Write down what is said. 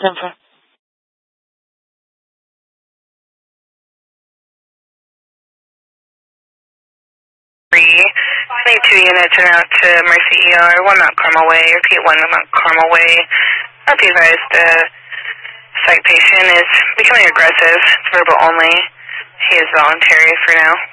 10-4. 22 units are out to Mercy ER, 1 Mount Carmel Way. Repeat, 1 Mount Carmel Way. Be advised, the psych patient is becoming aggressive. It's verbal only. He is voluntary for now.